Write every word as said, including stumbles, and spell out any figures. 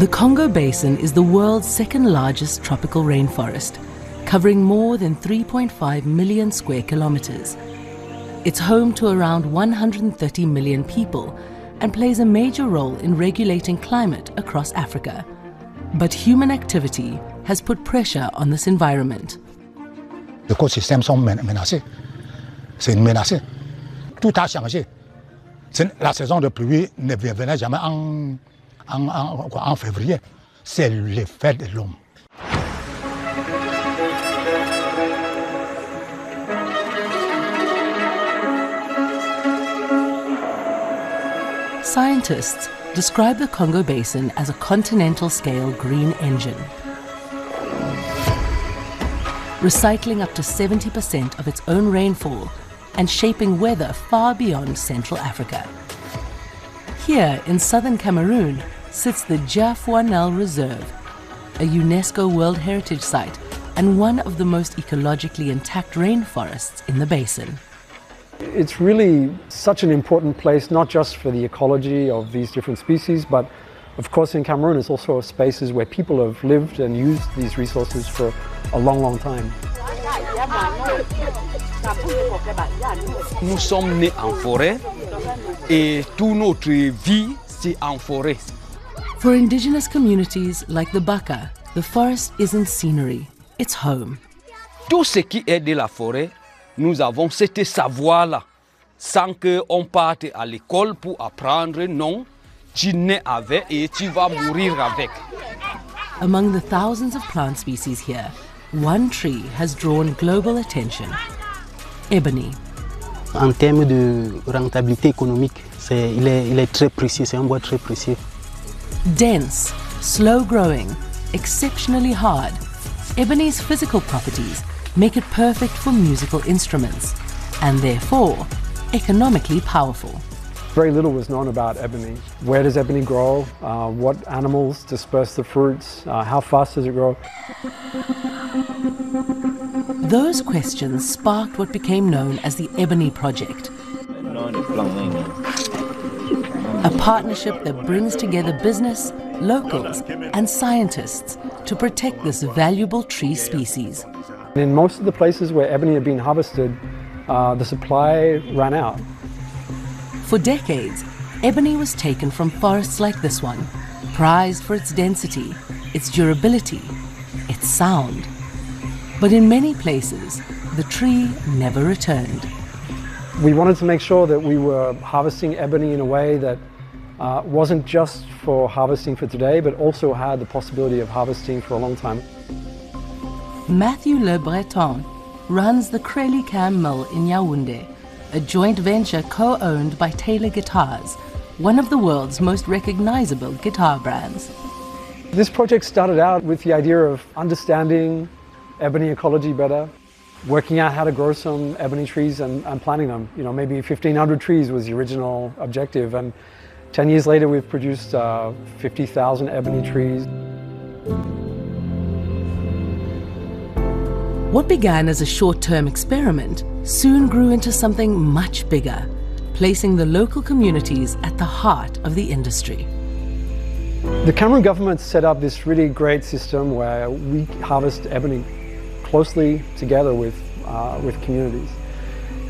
The Congo Basin is the world's second largest tropical rainforest, covering more than three point five million square kilometers. It's home to around one hundred thirty million people and plays a major role in regulating climate across Africa. But human activity has put pressure on this environment. Les écosystèmes sont menacés. C'est menacé. Tout a changé. La saison de pluie ne venait jamais en, en, en, en février. C'est l'effet de l'homme. Scientists describe the Congo Basin as a continental-scale green engine, recycling up to seventy percent of its own rainfall and shaping weather far beyond Central Africa. Here in southern Cameroon sits the Dja-Fouanel Reserve, a UNESCO World Heritage Site and one of the most ecologically intact rainforests in the basin. It's really such an important place, not just for the ecology of these different species, but of course in Cameroon it's also spaces where people have lived and used these resources for a long, long time. Nous sommes nés en forêt et toute notre vie c'est en forêt. For indigenous communities like the Baka, the forest isn't scenery, it's home. Tout ce qui est de la forêt, nous avons ce savoir-là, sans qu'on parte à l'école pour apprendre, non, tu nais avec et tu vas mourir avec. Among the thousands of plant species here, one tree has drawn global attention: ebony. En termes de rentabilité économique, c'est, il, est, il est très précieux, c'est un bois très précieux. Dense, slow-growing, exceptionally hard, ebony's physical properties make it perfect for musical instruments and therefore economically powerful. Very little was known about ebony. Where does ebony grow? Uh, what animals disperse the fruits? Uh, how fast does it grow? Those questions sparked what became known as the Ebony Project, a partnership that brings together business, locals and scientists to protect this valuable tree species. In most of the places where ebony had been harvested, uh, the supply ran out. For decades, ebony was taken from forests like this one, prized for its density, its durability, its sound. But in many places, the tree never returned. We wanted to make sure that we were harvesting ebony in a way that uh, wasn't just for harvesting for today, but also had the possibility of harvesting for a long time. Matthew Le Breton runs the Crélicam Mill in Yaoundé, a joint venture co-owned by Taylor Guitars, one of the world's most recognizable guitar brands. This project started out with the idea of understanding ebony ecology better, working out how to grow some ebony trees and, and planting them. You know, maybe fifteen hundred trees was the original objective, and ten years later we've produced uh, fifty thousand ebony trees. What began as a short-term experiment soon grew into something much bigger, placing the local communities at the heart of the industry. The Cameroon government set up this really great system where we harvest ebony closely together with, uh, with communities.